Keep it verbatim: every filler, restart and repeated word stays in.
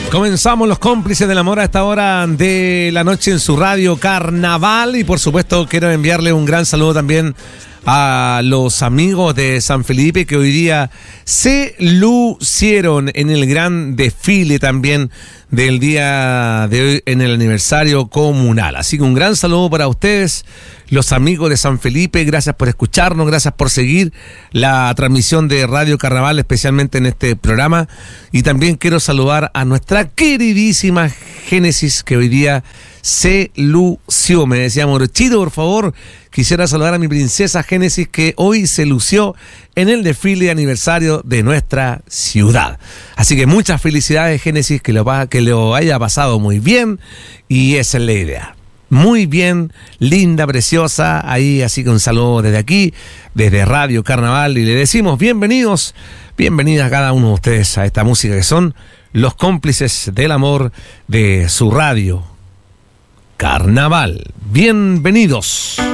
Comenzamos los cómplices del amor a esta hora de la noche en su radio Carnaval, y por supuesto quiero enviarle un gran saludo también a los amigos de San Felipe que hoy día se lucieron en el gran desfile también del día de hoy en el aniversario comunal. Así que un gran saludo para ustedes, los amigos de San Felipe. Gracias por escucharnos, gracias por seguir la transmisión de Radio Carnaval, especialmente en este programa. Y también quiero saludar a nuestra queridísima Génesis, que hoy día se lució. Me decía Morochito, por favor, quisiera saludar a mi princesa Génesis, que hoy se lució en el desfile de aniversario de nuestra ciudad. Así que muchas felicidades, Génesis, que lo, que lo haya pasado muy bien, y esa es la idea. Muy bien, linda, preciosa, ahí, así que un saludo desde aquí, desde Radio Carnaval, y le decimos bienvenidos, bienvenidas a cada uno de ustedes a esta música que son los cómplices del amor de su radio Carnaval. Bienvenidos.